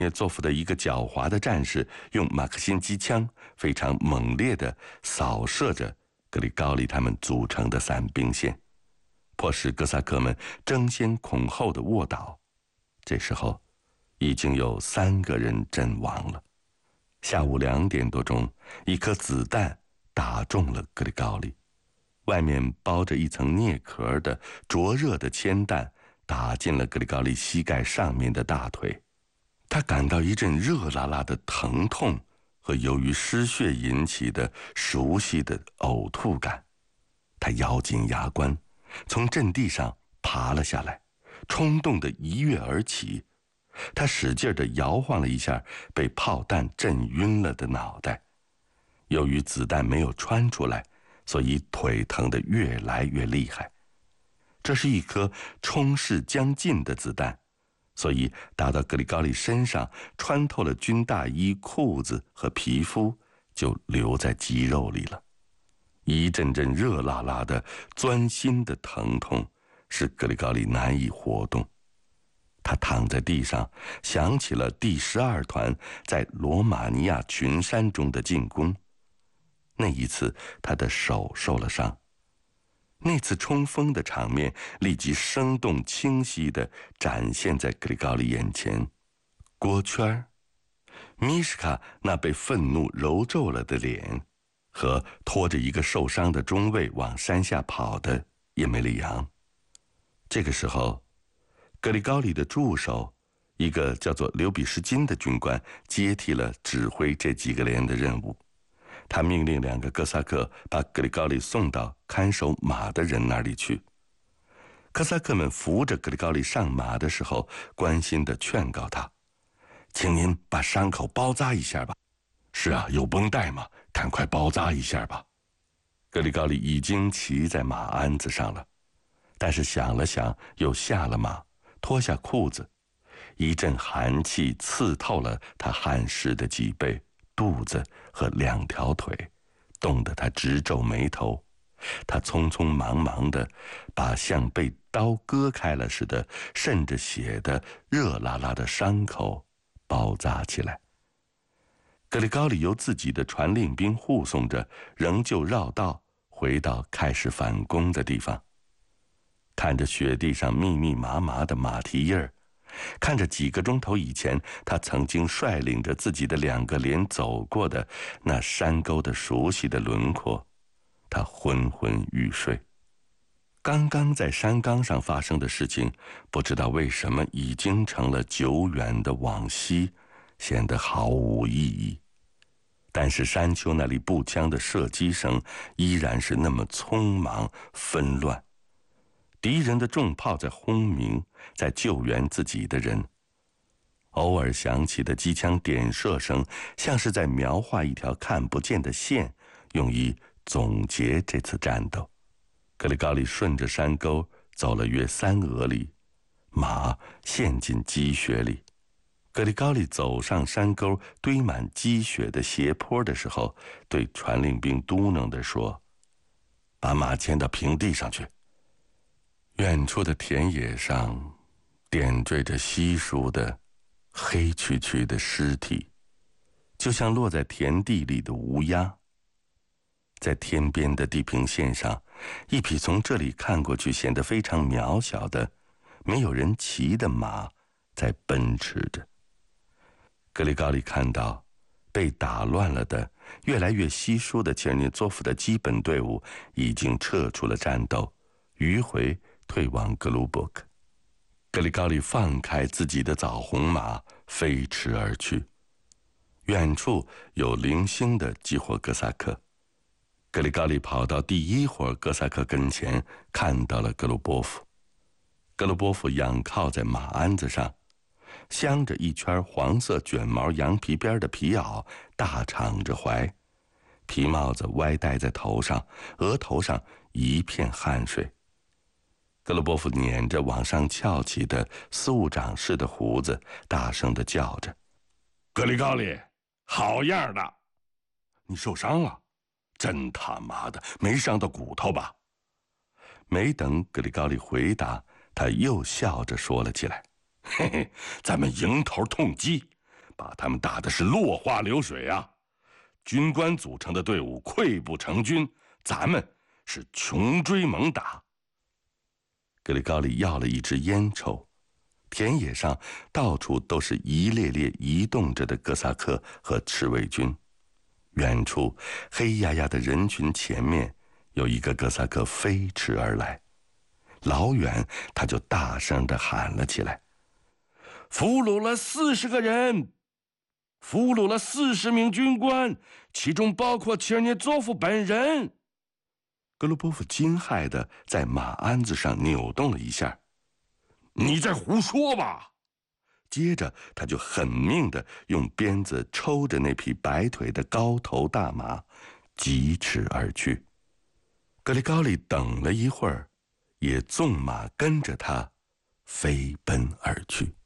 涅佐夫的一个狡猾的战士用马克沁机枪非常猛烈地扫射着格里高利他们组成的伞兵线，迫使哥萨克们争先恐后地卧倒。这时候已经有3个人阵亡了。下午2点多钟，一颗子弹打中了格里高利，外面包着一层镍壳的灼热的铅弹打进了格里高利膝盖上面的大腿。他感到一阵热辣辣的疼痛和由于失血引起的熟悉的呕吐感。他咬紧牙关，从阵地上爬了下来，冲动地一跃而起。他使劲地摇晃了一下被炮弹震晕了的脑袋。由于子弹没有穿出来，所以腿疼得越来越厉害。这是一颗冲势将近的子弹，所以打到格里高利身上，穿透了军大衣、裤子和皮肤，就留在肌肉里了。一阵阵热辣辣的钻心的疼痛使格里高利难以活动。他躺在地上，想起了第12团在罗马尼亚群山中的进攻。那一次他的手受了伤。那次冲锋的场面立即生动清晰地展现在格里高利眼前。锅圈、米什卡那被愤怒揉皱了的脸，和拖着一个受伤的中尉往山下跑的叶梅里扬。这个时候，格里高利的助手，一个叫做刘比什金的军官，接替了指挥这几个连的任务。他命令2个哥萨克把格里高利送到看守马的人那里去。哥萨克们扶着格里高利上马的时候，关心地劝告他：“请您把伤口包扎一下吧。”“是啊，有绷带吗？赶快包扎一下吧。”格里高利已经骑在马鞍子上了，但是想了想，又下了马，脱下裤子。一阵寒气刺透了他汗湿的脊背、肚子和2条腿，冻得他直皱眉头。他匆匆忙忙地把像被刀割开了似的渗着血的热辣辣的伤口包扎起来。格里高利由自己的传令兵护送着，仍旧绕道回到开始反攻的地方。看着雪地上密密麻麻的马蹄印儿，看着几个钟头以前他曾经率领着自己的2个连走过的那山沟的熟悉的轮廓，他昏昏欲睡。刚刚在山岗上发生的事情，不知道为什么已经成了久远的往昔，显得毫无意义。但是山丘那里步枪的射击声依然是那么匆忙纷乱，敌人的重炮在轰鸣，在救援自己的人。偶尔响起的机枪点射声，像是在描画一条看不见的线，用以总结这次战斗。格里高利顺着山沟走了约3俄里，马陷进积雪里。格里高利走上山沟堆满积雪的斜坡的时候，对传令兵嘟囔地说：“把马牵到平地上去。”远处的田野上点缀着稀疏的黑黢黢的尸体，就像落在田地里的乌鸦。在天边的地平线上，一匹从这里看过去显得非常渺小的、没有人骑的马在奔驰着。格里高利看到被打乱了的、越来越稀疏的切尔涅佐夫的基本队伍已经撤出了战斗，迂回退往格鲁伯克。格里高利放开自己的枣红马，飞驰而去。远处有零星的几伙哥萨克。格里高利跑到第1伙哥萨克跟前，看到了格鲁波夫。格鲁波夫仰靠在马鞍子上，镶着一圈黄色卷毛羊皮边的皮袄，大敞着怀，皮帽子歪戴在头上，额头上一片汗水。格鲁波夫捻着往上翘起的司务长似的胡子，大声地叫着：“格里高利，好样的！你受伤了？真他妈的，没伤到骨头吧？”没等格里高利回答，他又笑着说了起来：“嘿嘿，咱们迎头痛击， 把他们打的是落花流水啊！军官组成的队伍溃不成军，咱们是穷追猛打。格里高利要了一支烟抽，田野上到处都是一列列移动着的哥萨克和赤卫军。远处黑压压的人群前面有一个哥萨克飞驰而来，老远他就大声地喊了起来：俘虏了40个人，俘虏了40名军官，其中包括切尔涅佐夫本人。格鲁波夫惊骇地在马鞍子上扭动了一下。你在胡说吧！接着他就狠命地用鞭子抽着那匹白腿的高头大马，疾驰而去。格里高利等了一会儿，也纵马跟着他飞奔而去。